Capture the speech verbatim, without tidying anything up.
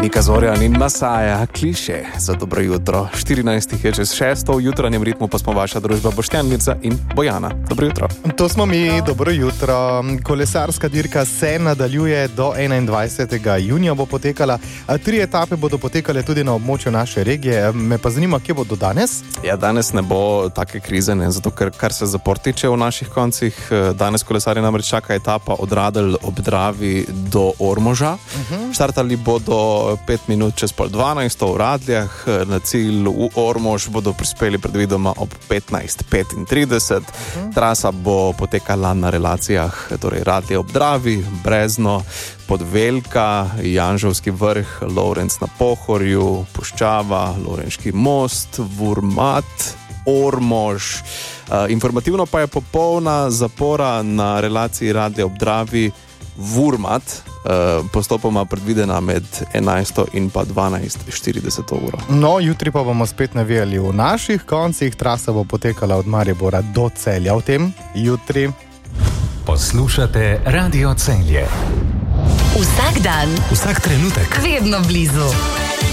Nika Zorjan in Masaja, kliše za dobro jutro. štirinajst je čez šesto, v jutranjem ritmu pa smo vaša družba Boštjannica in Bojana. Dobro jutro. To smo mi, dobro jutro. Kolesarska dirka se nadaljuje do enaindvajsetega junija bo potekala. Tri etape bodo potekale tudi na območju naše regije. Me pa zanima, kje bodo danes? Ja, danes ne bo take krize, ne, zato ker kar se zapor tiče v naših koncih. Danes kolesarje namreč čaka etapa od Radelj ob Dravi do Ormoža. Uh-huh. Štartali bodo pet minut čez pol dvanajsto v Radljah, na cilj v Ormož bodo prispeli predvidoma ob petnajst petintrideset. Uh-huh. Trasa bo potekala na relacijah, torej Radlje ob Dravi, Brezno, Podvelka, Janžovski vrh, Lovrenc na Pohorju, Puščava, Lorenški most, Vurmat, Ormož. Uh, informativno pa je popolna zapora na relaciji Radlje ob Dravi Vurmat, uh, postopoma predvidena med enajsto in pa dvanajst štirideset uro. No, jutri pa bomo spet navijali v naših koncih. Trasa bo potekala od Maribora do Celja. V tem jutri. Poslušate Radio Celje. Vsak dan, vsak trenutek, vedno blizu.